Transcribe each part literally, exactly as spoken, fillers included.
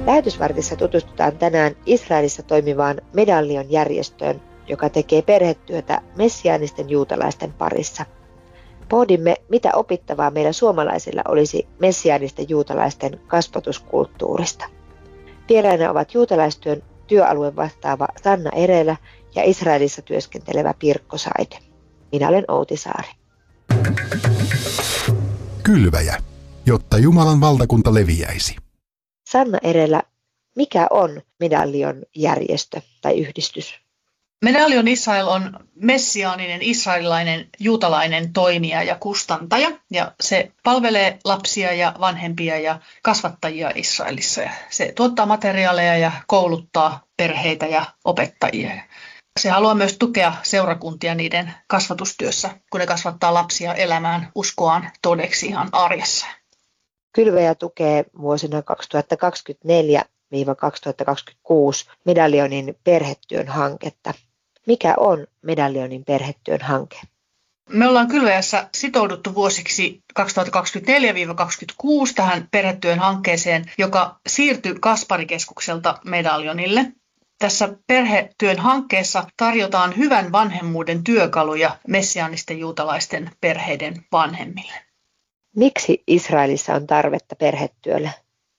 Lähetysvartissa tutustutaan tänään Israelissa toimivaan Medallion järjestöön, joka tekee perhetyötä messiaanisten juutalaisten parissa. Pohdimme, mitä opittavaa meillä suomalaisilla olisi messiaanisten juutalaisten kasvatuskulttuurista. Vieraina ovat juutalaistyön työalueen vastaava Sanna Erelä ja Israelissa työskentelevä Pirkko Saide. Minä olen Outi Saari. Kylväjä, jotta Jumalan valtakunta leviäisi. Sanna Erelä, mikä on Medallion järjestö tai yhdistys? Medallion Israel on messiaaninen israelilainen juutalainen toimija ja kustantaja, ja se palvelee lapsia ja vanhempia ja kasvattajia Israelissa. Ja se tuottaa materiaaleja ja kouluttaa perheitä ja opettajia. Se haluaa myös tukea seurakuntia niiden kasvatustyössä, kun ne kasvattaa lapsia elämään uskoaan todeksi ihan arjessa. Kylväjä tukee vuosina kaksituhattakaksikymmentäneljä kaksituhattakaksikymmentäkuusi Medallionin perhetyön hanketta. Mikä on Medallionin perhetyön hanke? Me ollaan Kylväjässä sitouduttu vuosiksi kaksituhattakaksikymmentäneljä kaksikymmentäkuusi tähän perhetyön hankkeeseen, joka siirtyi Kasparikeskukselta Medallionille. Tässä perhetyön hankkeessa tarjotaan hyvän vanhemmuuden työkaluja messiaanisten juutalaisten perheiden vanhemmille. Miksi Israelissa on tarvetta perhetyölle?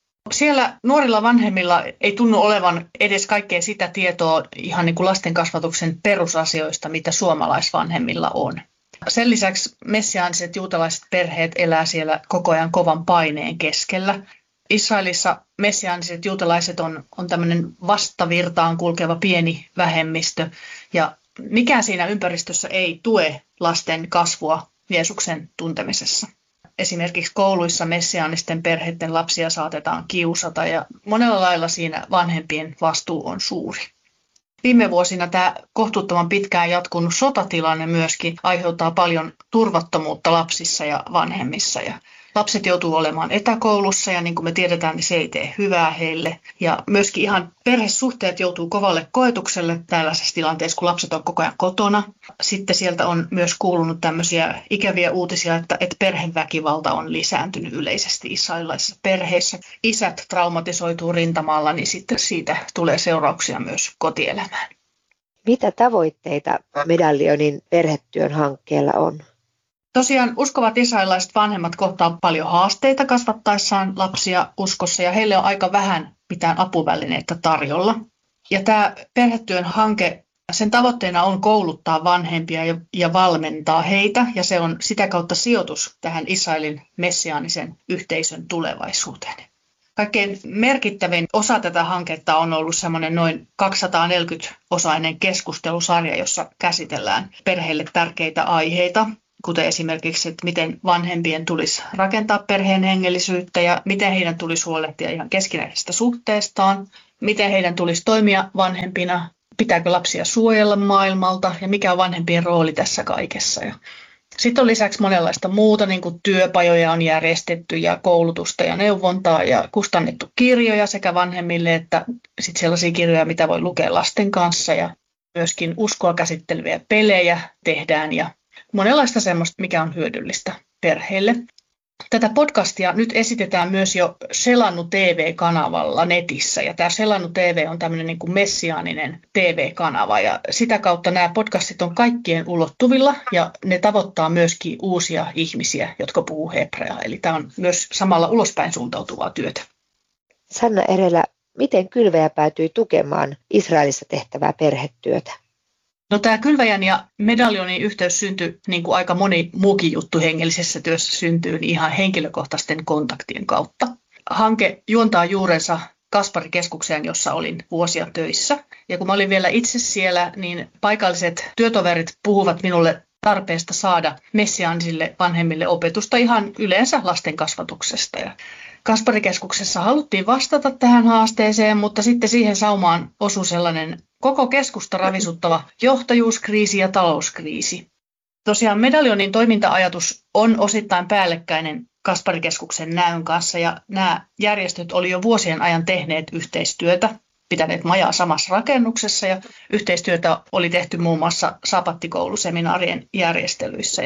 Siellä nuorilla vanhemmilla ei tunnu olevan edes kaikkea sitä tietoa ihan niin kuin lasten kasvatuksen perusasioista, mitä suomalaisvanhemmilla on. Sen lisäksi messiaaniset juutalaiset perheet elää siellä koko ajan kovan paineen keskellä. Israelissa messiaaniset juutalaiset on, on tämmöinen vastavirtaan kulkeva pieni vähemmistö, ja mikään siinä ympäristössä ei tue lasten kasvua Jeesuksen tuntemisessa. Esimerkiksi kouluissa messiaanisten perheiden lapsia saatetaan kiusata, ja monella lailla siinä vanhempien vastuu on suuri. Viime vuosina tämä kohtuuttoman pitkään jatkunut sotatilanne myöskin aiheuttaa paljon turvattomuutta lapsissa ja vanhemmissa. Ja lapset joutuu olemaan etäkoulussa, ja niin kuin me tiedetään, niin se ei tee hyvää heille. Ja myöskin ihan perhesuhteet joutuu kovalle koetukselle tällaisessa tilanteessa, kun lapset on koko ajan kotona. Sitten sieltä on myös kuulunut tämmöisiä ikäviä uutisia, että, että perheväkivalta on lisääntynyt yleisesti israelilaisissa perheissä. Isät traumatisoituu rintamalla, niin sitten siitä tulee seurauksia myös kotielämään. Mitä tavoitteita Medallionin perhetyön hankkeella on? Tosiaan uskovat israelilaiset vanhemmat kohtaa paljon haasteita kasvattaessaan lapsia uskossa, ja heille on aika vähän mitään apuvälineitä tarjolla. Ja tämä perhetyön hanke, sen tavoitteena on kouluttaa vanhempia ja, ja valmentaa heitä, ja se on sitä kautta sijoitus tähän Israelin messiaanisen yhteisön tulevaisuuteen. Kaikkein merkittävin osa tätä hanketta on ollut semmoinen noin kaksisataaneljäkymmentä-osainen keskustelusarja, jossa käsitellään perheille tärkeitä aiheita, kuten esimerkiksi, että miten vanhempien tulisi rakentaa perheen hengellisyyttä ja miten heidän tulisi huolehtia ihan keskinäisestä suhteestaan, miten heidän tulisi toimia vanhempina, pitääkö lapsia suojella maailmalta ja mikä on vanhempien rooli tässä kaikessa. Sitten on lisäksi monenlaista muuta, niin kuin työpajoja on järjestetty ja koulutusta ja neuvontaa ja kustannettu kirjoja sekä vanhemmille että sitten sellaisia kirjoja, mitä voi lukea lasten kanssa, ja myöskin uskoa käsitteleviä pelejä tehdään ja monenlaista semmoista, mikä on hyödyllistä perheelle. Tätä podcastia nyt esitetään myös jo Selannu T V-kanavalla netissä, ja tämä Selannu T V on tämmöinen niin kuin messiaaninen T V-kanava, ja sitä kautta nämä podcastit on kaikkien ulottuvilla, ja ne tavoittaa myöskin uusia ihmisiä, jotka puhuu hebreaa, eli tämä on myös samalla ulospäin suuntautuvaa työtä. Sanna Erelä, miten Kylväjä päätyi tukemaan Israelissa tehtävää perhetyötä? No, tämä Kylväjän ja Medallionin yhteys syntyi, niin kuin aika moni muukin juttu hengellisessä työssä syntyy, niin ihan henkilökohtaisten kontaktien kautta. Hanke juontaa juurensa Kasparikeskukseen, jossa olin vuosia töissä. Ja kun mä olin vielä itse siellä, niin paikalliset työtoverit puhuvat minulle tarpeesta saada messiaanisille vanhemmille opetusta ihan yleensä lasten kasvatuksesta. Ja Kasparikeskuksessa haluttiin vastata tähän haasteeseen, mutta sitten siihen saumaan osui sellainen koko keskusta ravisuttava johtajuuskriisi ja talouskriisi. Tosiaan Medallionin toiminta-ajatus on osittain päällekkäinen Kasparikeskuksen näyn kanssa, ja nämä järjestöt oli jo vuosien ajan tehneet yhteistyötä, pitäneet majaa samassa rakennuksessa, ja yhteistyötä oli tehty muun muassa sabattikouluseminaarien järjestelyissä. Ja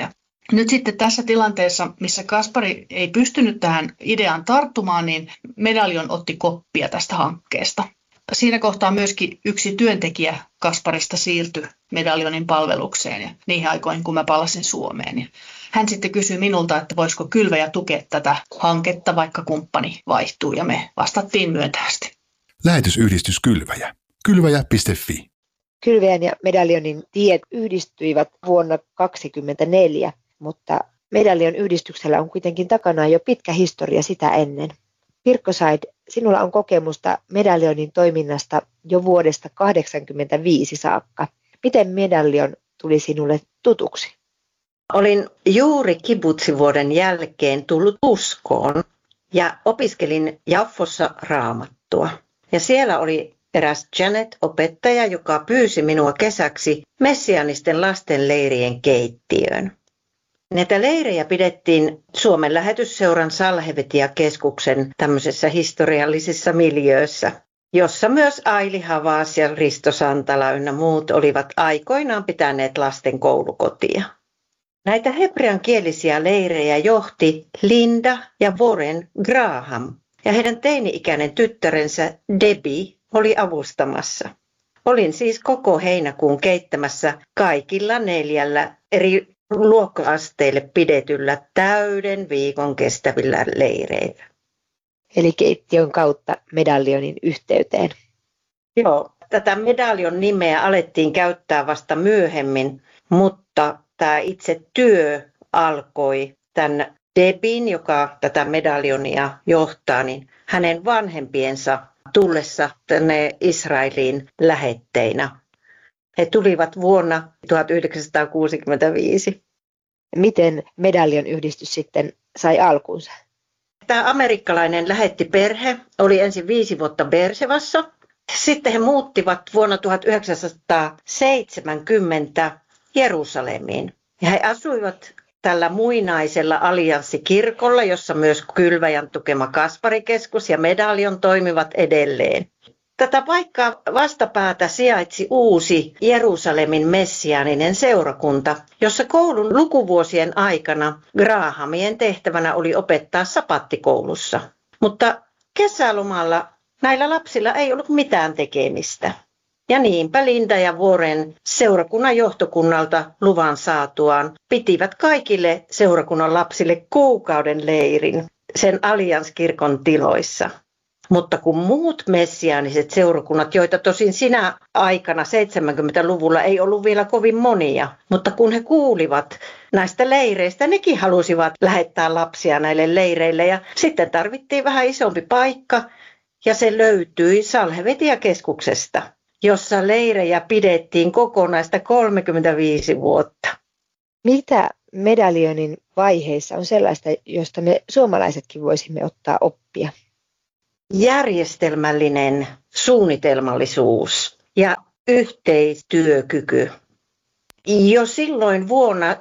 Nyt sitten tässä tilanteessa, missä Kaspari ei pystynyt tähän ideaan tarttumaan, niin Medaljon otti koppia tästä hankkeesta. Siinä kohtaa myöskin yksi työntekijä Kasparista siirtyi Medaljonin palvelukseen ja niihin aikoihin, kun mä palasin Suomeen. Hän sitten kysyi minulta, että voisiko Kylväjä tukea tätä hanketta, vaikka kumppani vaihtuu, ja me vastattiin myöntävästi. Lähetysyhdistys Kylväjä. Kylväjä piste fi. Kylväjän ja Medaljonin tiet yhdistyivät vuonna tuhatyhdeksänsataakaksikymmentäneljä, mutta Medaljon yhdistyksellä on kuitenkin takanaan jo pitkä historia sitä ennen. Pirkko Said, sinulla on kokemusta Medaljonin toiminnasta jo vuodesta tuhatyhdeksänsataakahdeksankymmentäviisi saakka. Miten Medaljon tuli sinulle tutuksi? Olin juuri kibbutsivuoden jälkeen tullut uskoon ja opiskelin Jaffossa raamattua. Ja siellä oli eräs Janet-opettaja, joka pyysi minua kesäksi messianisten lastenleirien keittiöön. Näitä leirejä pidettiin Suomen lähetysseuran Salhevetia-keskuksen tämmöisessä historiallisessa miljöössä, jossa myös Aili Havas ja Risto Santala ynnä muut olivat aikoinaan pitäneet lasten koulukotia. Näitä hebreankielisiä leirejä johti Linda ja Warren Graham, ja heidän teini-ikäinen tyttärensä Debbie oli avustamassa. Olin siis koko heinäkuun keittämässä kaikilla neljällä eri luokka-asteille pidetyllä täyden viikon kestävillä leireillä. Eli keittiön kautta Medaljonin yhteyteen. Joo, tätä Medaljon nimeä alettiin käyttää vasta myöhemmin, mutta tämä itse työ alkoi tämän Debin, joka tätä Medaljonia johtaa, niin hänen vanhempiensa tullessa tänne Israeliin lähetteinä. He tulivat vuonna tuhatyhdeksänsataakuusikymmentäviisi. Miten Medaljon yhdistys sitten sai alkunsa? Tämä amerikkalainen lähettiperhe oli ensin viisi vuotta Beershevassa. Sitten he muuttivat vuonna tuhatyhdeksänsataaseitsemänkymmentä Jerusalemiin. Ja he asuivat tällä muinaisella allianssikirkolla, jossa myös Kylväjän tukema Kasparikeskus ja Medaljon toimivat edelleen. Tätä paikkaa vastapäätä sijaitsi uusi Jerusalemin messiaaninen seurakunta, jossa koulun lukuvuosien aikana Grahamien tehtävänä oli opettaa sapattikoulussa. Mutta kesälomalla näillä lapsilla ei ollut mitään tekemistä. Ja niinpä Linda ja Warren seurakunnan johtokunnalta luvan saatuaan pitivät kaikille seurakunnan lapsille kuukauden leirin sen Allianskirkon tiloissa. Mutta kun muut messiaaniset seurakunnat, joita tosin sinä aikana seitsemänkymmentäluvulla ei ollut vielä kovin monia, mutta kun he kuulivat näistä leireistä, nekin halusivat lähettää lapsia näille leireille ja sitten tarvittiin vähän isompi paikka ja se löytyi Salhevetia-keskuksesta, jossa leirejä pidettiin kokonaista kolmekymmentäviisi vuotta. Mitä Medaljonin vaiheissa on sellaista, josta me suomalaisetkin voisimme ottaa oppia? Järjestelmällinen suunnitelmallisuus ja yhteistyökyky. Jo silloin vuonna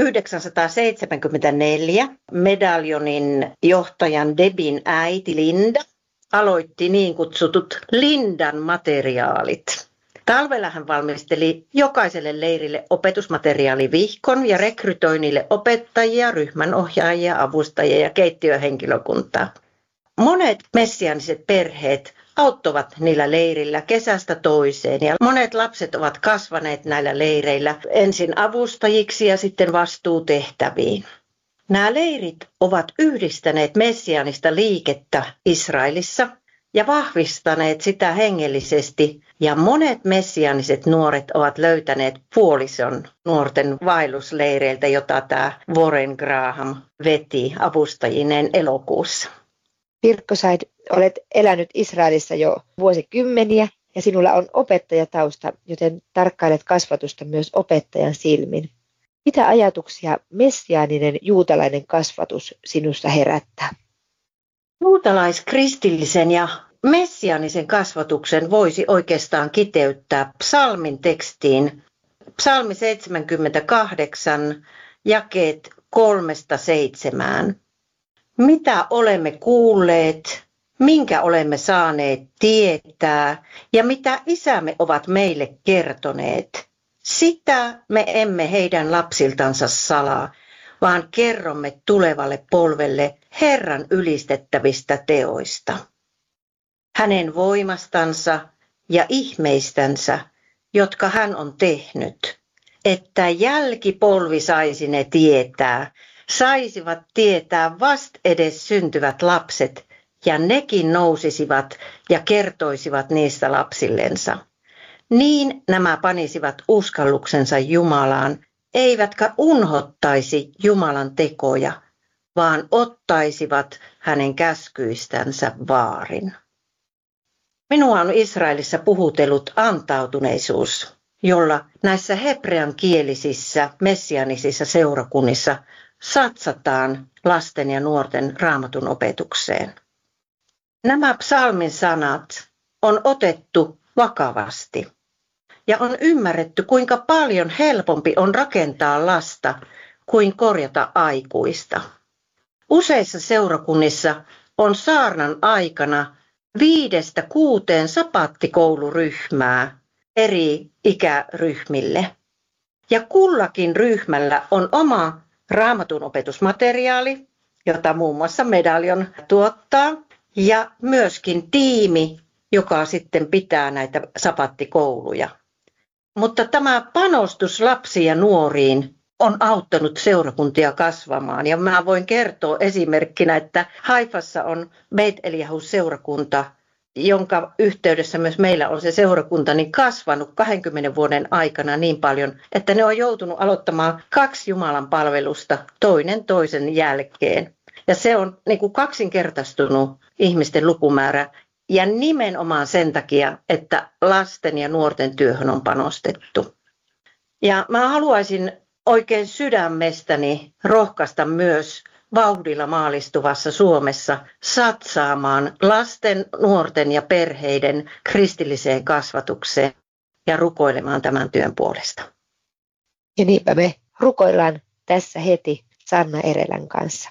tuhatyhdeksänsataaseitsemänkymmentäneljä Medaljonin johtajan Debin äiti Linda aloitti niin kutsutut Lindan materiaalit. Talvella hän valmisteli jokaiselle leirille opetusmateriaalivihkon ja rekrytoi niille opettajia, ryhmänohjaajia, avustajia ja keittiöhenkilökuntaa. Monet messiaaniset perheet auttoivat niillä leirillä kesästä toiseen ja monet lapset ovat kasvaneet näillä leireillä ensin avustajiksi ja sitten vastuutehtäviin. Nämä leirit ovat yhdistäneet messiaanista liikettä Israelissa ja vahvistaneet sitä hengellisesti ja monet messiaaniset nuoret ovat löytäneet puolison nuorten vaellusleireiltä, jota tämä Warren Graham veti avustajineen elokuussa. Pirkko Said, olet elänyt Israelissa jo vuosikymmeniä ja sinulla on opettajatausta, joten tarkkailet kasvatusta myös opettajan silmin. Mitä ajatuksia messiaaninen juutalainen kasvatus sinussa herättää? Juutalaiskristillisen ja messiaanisen kasvatuksen voisi oikeastaan kiteyttää psalmin tekstiin. Psalmi seitsemänkymmentäkahdeksan, jakeet kolmesta seitsemään. Mitä olemme kuulleet, minkä olemme saaneet tietää ja mitä isämme ovat meille kertoneet, sitä me emme heidän lapsiltansa salaa, vaan kerromme tulevalle polvelle Herran ylistettävistä teoista. Hänen voimastansa ja ihmeistänsä, jotka hän on tehnyt, että jälkipolvi saisi ne tietää, saisivat tietää vast edes syntyvät lapset, ja nekin nousisivat ja kertoisivat niistä lapsillensa. Niin nämä panisivat uskalluksensa Jumalaan, eivätkä unhottaisi Jumalan tekoja, vaan ottaisivat hänen käskyistänsä vaarin. Minua on Israelissa puhutellut antautuneisuus, jolla näissä hebrean kielisissä messianisissa seurakunnissa satsataan lasten ja nuorten raamatun opetukseen. Nämä psalmin sanat on otettu vakavasti ja on ymmärretty, kuinka paljon helpompi on rakentaa lasta kuin korjata aikuista. Useissa seurakunnissa on saarnan aikana viidestä kuuteen sapattikouluryhmää eri ikäryhmille. Ja kullakin ryhmällä on oma raamatun opetusmateriaali, jota muun muassa Medaljon tuottaa, ja myöskin tiimi, joka sitten pitää näitä sapattikouluja. Mutta tämä panostus lapsiin ja nuoriin on auttanut seurakuntia kasvamaan. Ja mä voin kertoa esimerkkinä, että Haifassa on Beit Eliyahu-seurakunta, jonka yhteydessä myös meillä on se seurakunta, niin kasvanut kahdenkymmenen vuoden aikana niin paljon, että ne on joutunut aloittamaan kaksi Jumalan palvelusta toinen toisen jälkeen. Ja se on niin kuin kaksinkertaistunut ihmisten lukumäärä ja nimenomaan sen takia, että lasten ja nuorten työhön on panostettu. Ja mä haluaisin oikein sydämestäni rohkaista myös vauhdilla maalistuvassa Suomessa satsaamaan lasten, nuorten ja perheiden kristilliseen kasvatukseen ja rukoilemaan tämän työn puolesta. Ja niinpä me rukoillaan tässä heti Sanna Erelän kanssa.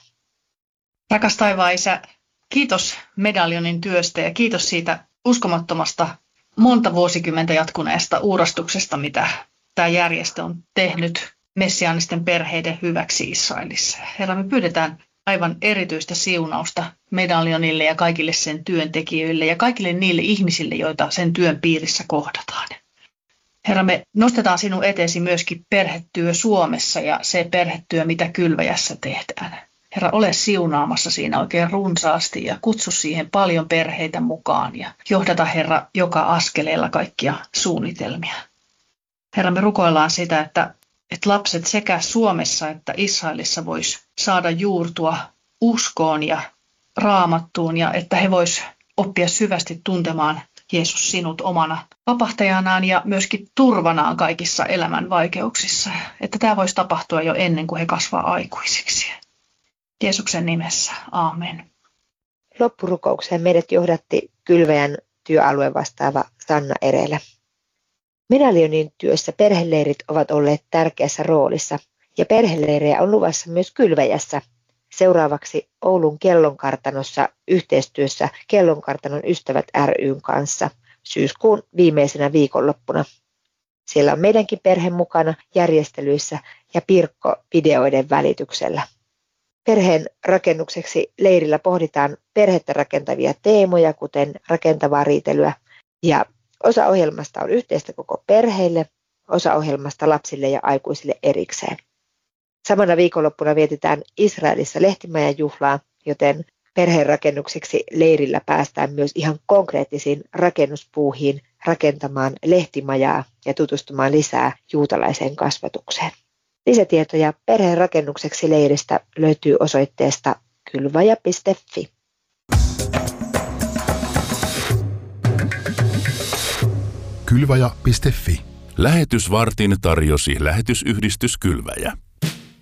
Rakas taivaan Isä, kiitos Medaljonin työstä ja kiitos siitä uskomattomasta monta vuosikymmentä jatkuneesta uurastuksesta, mitä tämä järjestö on tehnyt messiaanisten perheiden hyväksi Israelissa. Herra, me pyydetään aivan erityistä siunausta Medaljonille ja kaikille sen työntekijöille ja kaikille niille ihmisille, joita sen työn piirissä kohdataan. Herra, me nostetaan sinun eteesi myöskin perhetyö Suomessa ja se perhetyö, mitä Kylväjässä tehdään. Herra, ole siunaamassa siinä oikein runsaasti ja kutsu siihen paljon perheitä mukaan ja johdata, Herra, joka askeleella kaikkia suunnitelmia. Herra, me rukoillaan sitä, että, että lapset sekä Suomessa että Israelissa vois saada juurtua uskoon ja raamattuun ja että he vois oppia syvästi tuntemaan Jeesus sinut omana vapahtajanaan ja myöskin turvanaan kaikissa elämän vaikeuksissa. Että tämä voisi tapahtua jo ennen kuin he kasvaa aikuisiksi. Jeesuksen nimessä. Aamen. Loppurukoukseen meidät johdatti Kylväjän työalue vastaava Sanna Erelä. Medaljonin työssä perheleirit ovat olleet tärkeässä roolissa ja perheleirejä on luvassa myös Kylväjässä. Seuraavaksi Oulun Kellonkartanossa yhteistyössä Kellonkartanon ystävät ry:n kanssa syyskuun viimeisenä viikonloppuna. Siellä on meidänkin perhe mukana järjestelyissä ja Pirkko videoiden välityksellä. Perheen rakennukseksi leirillä pohditaan perhettä rakentavia teemoja, kuten rakentavaa riitelyä, ja osa ohjelmasta on yhteistä koko perheille, osa ohjelmasta lapsille ja aikuisille erikseen. Samana viikonloppuna vietetään Israelissa lehtimajan juhlaa, joten perheen rakennukseksi leirillä päästään myös ihan konkreettisiin rakennuspuuhiin rakentamaan lehtimajaa ja tutustumaan lisää juutalaiseen kasvatukseen. Lisätietoja perheen rakennukseksi leiristä löytyy osoitteesta kylvaja piste fi. Kylvaja piste fi. Lähetysvartin tarjosi lähetysyhdistys Kylväjä.